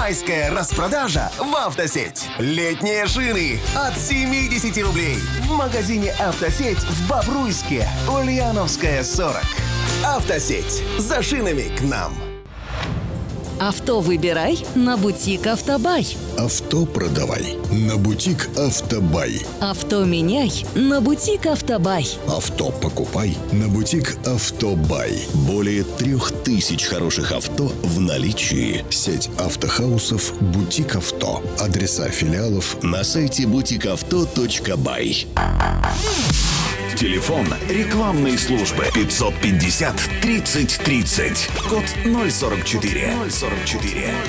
Майская распродажа в «Автосеть». Летние шины от 70 рублей. В магазине «Автосеть» в Бобруйске. Ульяновская, 40. «Автосеть». За шинами к нам. Авто выбирай на бутик «Автобай». Авто продавай на бутик «Автобай». Авто меняй на бутик «Автобай». Авто покупай на бутик «Автобай». Более 3000 хороших авто в наличии. Сеть автохаусов «Бутик Авто». Адреса филиалов На сайте butikavto.by. Телефон рекламной службы 550 30 30. Код 044.